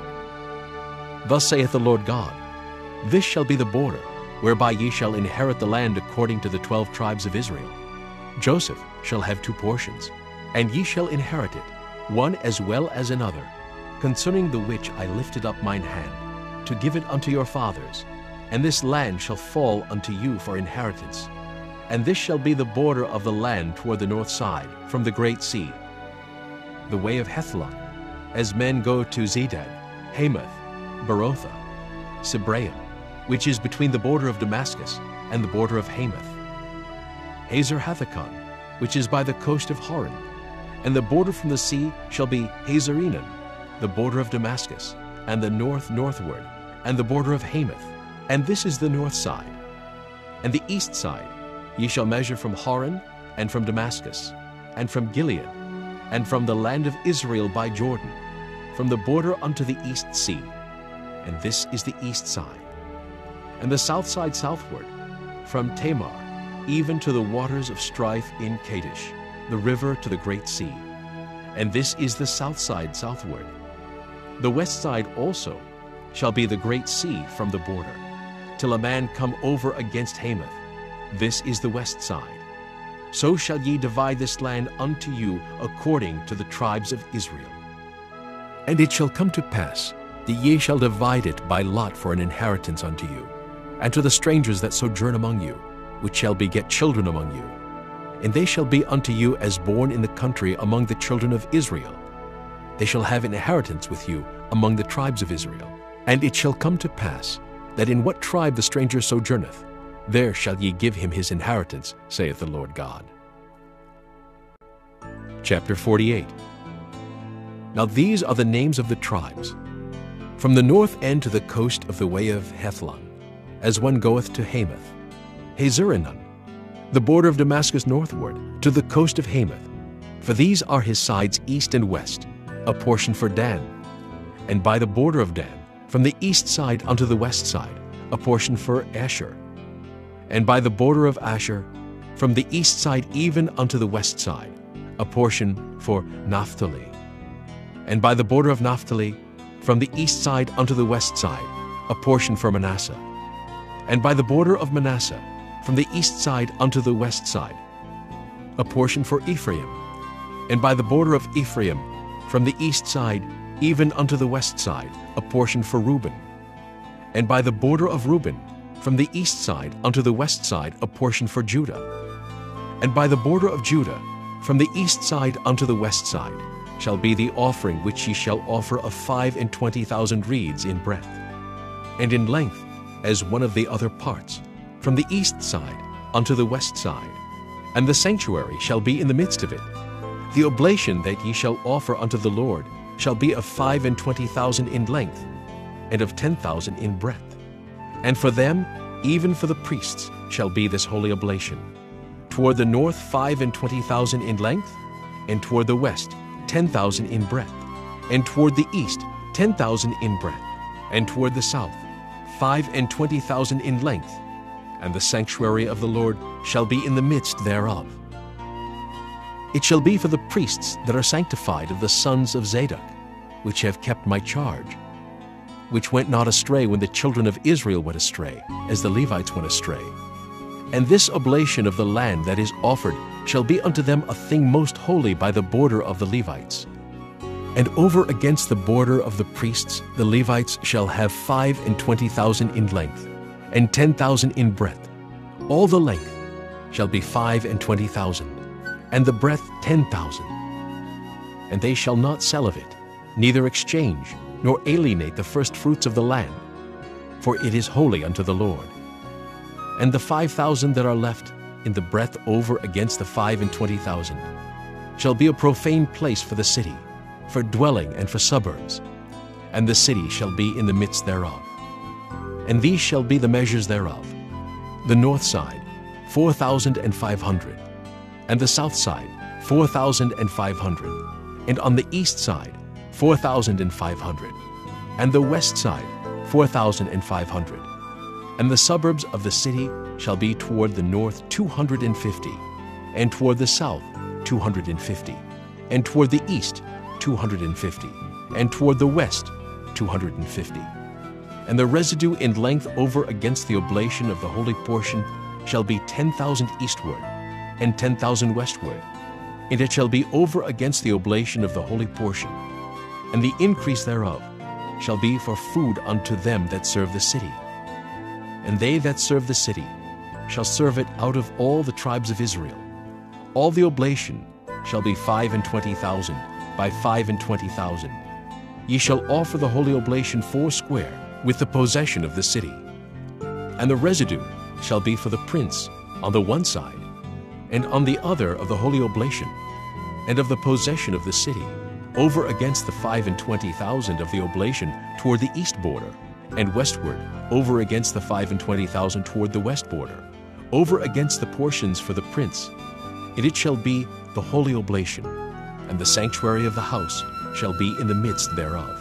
Thus saith the Lord God, This shall be the border, whereby ye shall inherit the land according to the twelve tribes of Israel. Joseph shall have two portions, and ye shall inherit it, one as well as another, concerning the which I lifted up mine hand, to give it unto your fathers. And this land shall fall unto you for inheritance. And this shall be the border of the land toward the north side, from the great sea, the way of Hethlon, as men go to Zedad, Hamath, Berotha, Sibraim, which is between the border of Damascus and the border of Hamath, Hazar-Hathakon, which is by the coast of Horon, and the border from the sea shall be Hazarenan, the border of Damascus, and the north northward, and the border of Hamath, and this is the north side. And the east side ye shall measure from Horon, and from Damascus, and from Gilead, and from the land of Israel by Jordan, from the border unto the east sea, and this is the east side. And the south side southward, from Tamar, even to the waters of strife in Kadesh, the river to the great sea, and this is the south side southward. The west side also shall be the great sea from the border, till a man come over against Hamath. This is the west side. So shall ye divide this land unto you according to the tribes of Israel. And it shall come to pass that ye shall divide it by lot for an inheritance unto you, and to the strangers that sojourn among you, which shall beget children among you. And they shall be unto you as born in the country among the children of Israel. They shall have inheritance with you among the tribes of Israel. And it shall come to pass that in what tribe the stranger sojourneth, there shall ye give him his inheritance, saith the Lord God. Chapter forty-eight. Now these are the names of the tribes. From the north end to the coast of the way of Hethlon, as one goeth to Hamath, Hazarenan, the border of Damascus northward, to the coast of Hamath. For these are his sides east and west, a portion for Dan. And by the border of Dan, from the east side unto the west side, a portion for Asher. And by the border of Asher, from the east side even unto the west side, a portion for Naphtali. And by the border of Naphtali, from the east side unto the west side, a portion for Manasseh. And by the border of Manasseh, from the east side unto the west side, a portion for Ephraim. And by the border of Ephraim, from the east side even unto the west side, a portion for Reuben. And by the border of Reuben, from the east side unto the west side, a portion for Judah. And by the border of Judah, from the east side unto the west side, shall be the offering which ye shall offer of five and twenty thousand reeds in breadth, and in length as one of the other parts, from the east side unto the west side. And the sanctuary shall be in the midst of it, The oblation that ye shall offer unto the Lord shall be of five and twenty thousand in length, and of ten thousand in breadth. And for them, even for the priests, shall be this holy oblation. Toward the north five and twenty thousand in length, and toward the west ten thousand in breadth, and toward the east ten thousand in breadth, and toward the south five and twenty thousand in length, and the sanctuary of the Lord shall be in the midst thereof. It shall be for the priests that are sanctified of the sons of Zadok, which have kept my charge, which went not astray when the children of Israel went astray, as the Levites went astray. And this oblation of the land that is offered shall be unto them a thing most holy by the border of the Levites. And over against the border of the priests the Levites shall have five and twenty thousand in length, and ten thousand in breadth. All the length shall be five and twenty thousand, and the breadth ten thousand. And they shall not sell of it, neither exchange, nor alienate the first fruits of the land, for it is holy unto the Lord. And the five thousand that are left in the breadth over against the five and twenty thousand shall be a profane place for the city, for dwelling and for suburbs, and the city shall be in the midst thereof. And these shall be the measures thereof: the north side four thousand and five hundred, and the south side four thousand and five hundred, and on the east side four thousand and five hundred, and the west side four thousand and five hundred. And the suburbs of the city shall be toward the north two hundred and fifty, and toward the south two hundred and fifty, and toward the east two hundred and fifty, and toward the west two hundred and fifty. And the residue in length over against the oblation of the holy portion shall be ten thousand eastward, and ten thousand westward, and it shall be over against the oblation of the holy portion. And the increase thereof shall be for food unto them that serve the city. And they that serve the city shall serve it out of all the tribes of Israel. All the oblation shall be five and twenty thousand by five and twenty thousand. Ye shall offer the holy oblation foursquare with the possession of the city. And the residue shall be for the prince on the one side, and on the other of the holy oblation, and of the possession of the city, over against the five and twenty thousand of the oblation toward the east border, and westward over against the five and twenty thousand toward the west border, over against the portions for the prince. And it shall be the holy oblation, and the sanctuary of the house shall be in the midst thereof.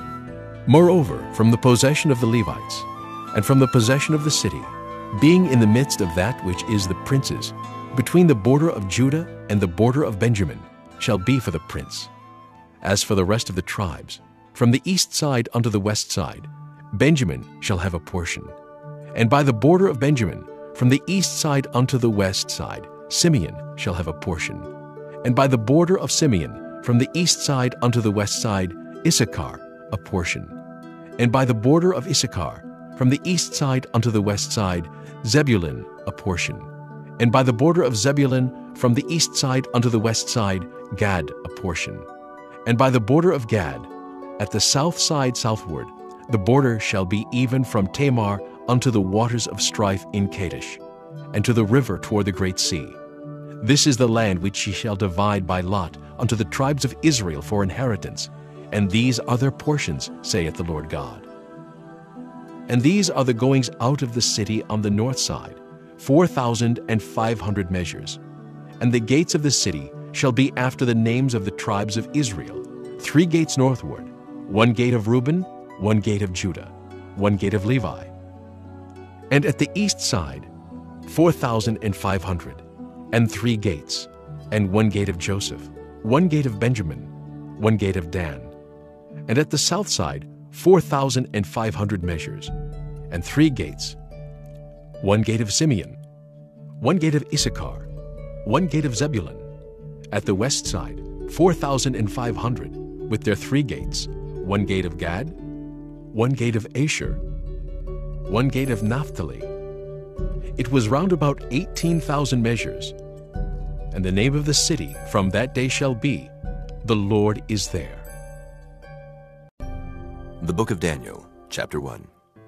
Moreover, from the possession of the Levites, and from the possession of the city, being in the midst of that which is the prince's, between the border of Judah and the border of Benjamin, shall be for the prince. As for the rest of the tribes, from the east side unto the west side, Benjamin shall have a portion. And by the border of Benjamin, from the east side unto the west side, Simeon shall have a portion. And by the border of Simeon, from the east side unto the west side, Issachar a portion. And by the border of Issachar, from the east side unto the west side, Zebulun a portion. And by the border of Zebulun, from the east side unto the west side, Gad a portion. And by the border of Gad, at the south side southward, the border shall be even from Tamar unto the waters of strife in Kadesh, and to the river toward the great sea. This is the land which ye shall divide by lot unto the tribes of Israel for inheritance, and these are their portions, saith the Lord God. And these are the goings out of the city on the north side, four thousand and five hundred measures. And the gates of the city shall be after the names of the tribes of Israel, three gates northward, one gate of Reuben, one gate of Judah, one gate of Levi. And at the east side, four thousand and five hundred, and three gates, and one gate of Joseph, one gate of Benjamin, one gate of Dan. And at the south side, four thousand and five hundred measures, and three gates, one gate of Simeon, one gate of Issachar, one gate of Zebulun. At the west side, four thousand and five hundred, with their three gates, one gate of Gad, one gate of Asher, one gate of Naphtali. It was round about eighteen thousand measures. And the name of the city from that day shall be, The Lord is there. The Book of Daniel, chapter one.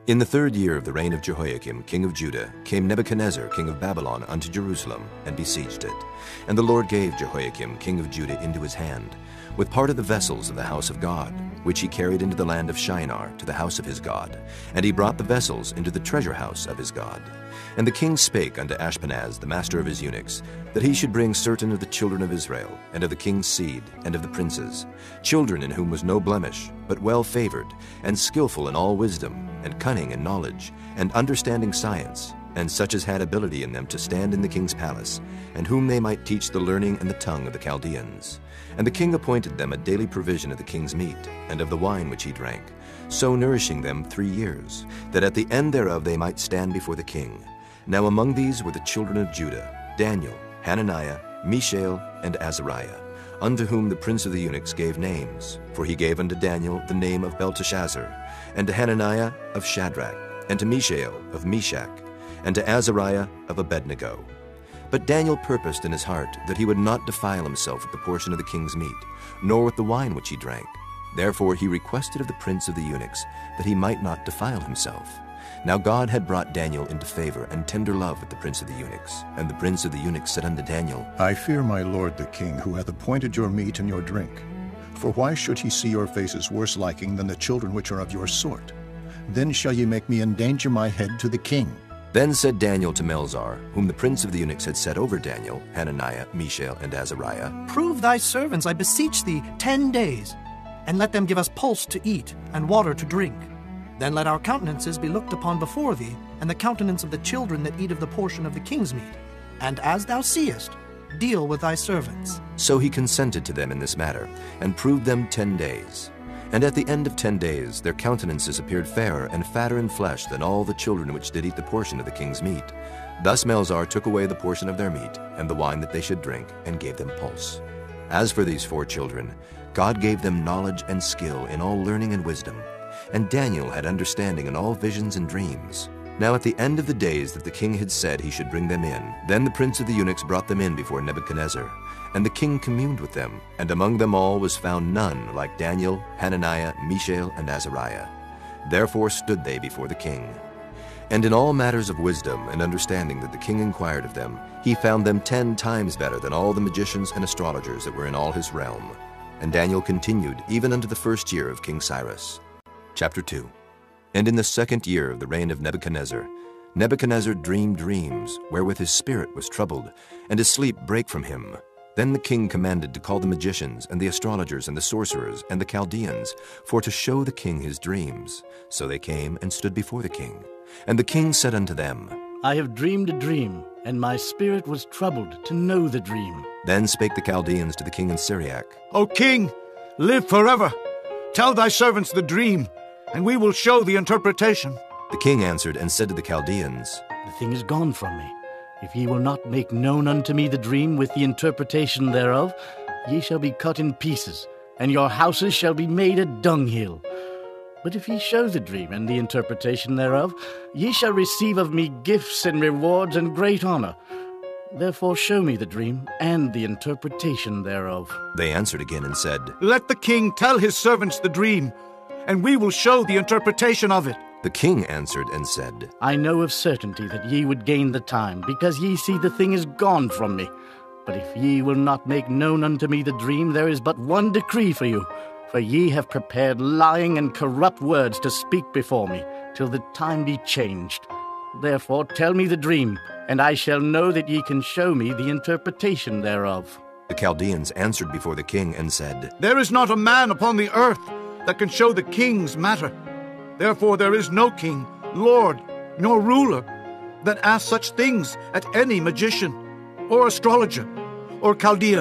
In the third year of the reign of Jehoiakim, king of Judah, came Nebuchadnezzar, king of Babylon, unto Jerusalem, and besieged it. And the Lord gave Jehoiakim, king of Judah, into his hand, with part of the vessels of the house of God, which he carried into the land of Shinar, to the house of his God. And he brought the vessels into the treasure house of his God. And the king spake unto Ashpenaz, the master of his eunuchs, that he should bring certain of the children of Israel, and of the king's seed, and of the princes, children in whom was no blemish, but well favored, and skillful in all wisdom, and cunning in knowledge, and understanding science, and such as had ability in them to stand in the king's palace, and whom they might teach the learning and the tongue of the Chaldeans. And the king appointed them a daily provision of the king's meat, and of the wine which he drank, so nourishing them three years, that at the end thereof they might stand before the king. Now among these were the children of Judah, Daniel, Hananiah, Mishael, and Azariah, unto whom the prince of the eunuchs gave names. For he gave unto Daniel the name of Belteshazzar, and to Hananiah of Shadrach, and to Mishael of Meshach, and to Azariah of Abednego. But Daniel purposed in his heart that he would not defile himself with the portion of the king's meat, nor with the wine which he drank. Therefore he requested of the prince of the eunuchs that he might not defile himself. Now God had brought Daniel into favor and tender love with the prince of the eunuchs. And the prince of the eunuchs said unto Daniel, I fear my lord the king, who hath appointed your meat and your drink. For why should he see your faces worse liking than the children which are of your sort? Then shall ye make me endanger my head to the king. Then said Daniel to Melzar, whom the prince of the eunuchs had set over Daniel, Hananiah, Mishael, and Azariah, Prove thy servants, I beseech thee, ten days, and let them give us pulse to eat and water to drink. Then let our countenances be looked upon before thee, and the countenance of the children that eat of the portion of the king's meat. And as thou seest, deal with thy servants. So he consented to them in this matter, and proved them ten days. And at the end of ten days their countenances appeared fairer and fatter in flesh than all the children which did eat the portion of the king's meat. Thus Melzar took away the portion of their meat, and the wine that they should drink, and gave them pulse. As for these four children, God gave them knowledge and skill in all learning and wisdom. And Daniel had understanding in all visions and dreams. Now at the end of the days that the king had said he should bring them in, then the prince of the eunuchs brought them in before Nebuchadnezzar. And the king communed with them, and among them all was found none like Daniel, Hananiah, Mishael, and Azariah. Therefore stood they before the king. And in all matters of wisdom and understanding that the king inquired of them, he found them ten times better than all the magicians and astrologers that were in all his realm. And Daniel continued even unto the first year of King Cyrus. Chapter two. And in the second year of the reign of Nebuchadnezzar, Nebuchadnezzar dreamed dreams, wherewith his spirit was troubled, and his sleep brake from him. Then the king commanded to call the magicians, and the astrologers, and the sorcerers, and the Chaldeans, for to show the king his dreams. So they came and stood before the king. And the king said unto them, I have dreamed a dream, and my spirit was troubled to know the dream. Then spake the Chaldeans to the king in Syriac, O king, live forever. Tell thy servants the dream, and we will show the interpretation. The king answered and said to the Chaldeans, The thing is gone from me. If ye will not make known unto me the dream with the interpretation thereof, ye shall be cut in pieces, and your houses shall be made a dunghill. But if ye show the dream and the interpretation thereof, ye shall receive of me gifts and rewards and great honor. Therefore show me the dream and the interpretation thereof. They answered again and said, Let the king tell his servants the dream, and we will show the interpretation of it. The king answered and said, I know of certainty that ye would gain the time, because ye see the thing is gone from me. But if ye will not make known unto me the dream, there is but one decree for you. For ye have prepared lying and corrupt words to speak before me, till the time be changed. Therefore tell me the dream, and I shall know that ye can show me the interpretation thereof. The Chaldeans answered before the king and said, There is not a man upon the earth that can show the king's matter. Therefore there is no king, lord, nor ruler that asks such things at any magician, or astrologer, or Chaldean.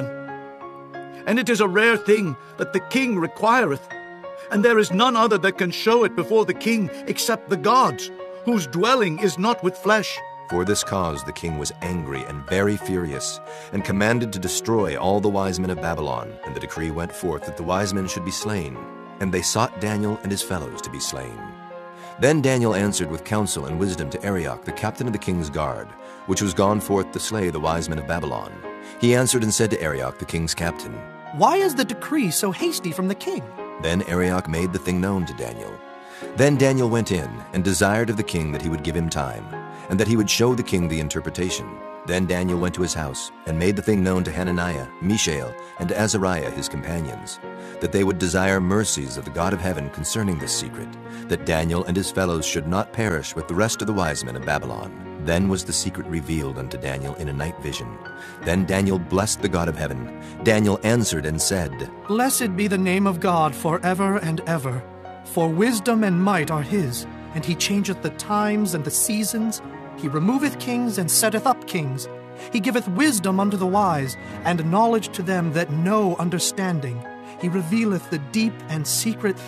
And it is a rare thing that the king requireth, and there is none other that can show it before the king except the gods, whose dwelling is not with flesh. For this cause the king was angry and very furious, and commanded to destroy all the wise men of Babylon. And the decree went forth that the wise men should be slain. And they sought Daniel and his fellows to be slain. Then Daniel answered with counsel and wisdom to Arioch, the captain of the king's guard, which was gone forth to slay the wise men of Babylon. He answered and said to Arioch, the king's captain, Why is the decree so hasty from the king? Then Arioch made the thing known to Daniel. Then Daniel went in and desired of the king that he would give him time, and that he would show the king the interpretation. Then Daniel went to his house, and made the thing known to Hananiah, Mishael, and to Azariah his companions, that they would desire mercies of the God of heaven concerning this secret, that Daniel and his fellows should not perish with the rest of the wise men of Babylon. Then was the secret revealed unto Daniel in a night vision. Then Daniel blessed the God of heaven. Daniel answered and said, Blessed be the name of God forever and ever. For wisdom and might are his, and he changeth the times and the seasons. He removeth kings and setteth up kings. He giveth wisdom unto the wise, and knowledge to them that know understanding. He revealeth the deep and secret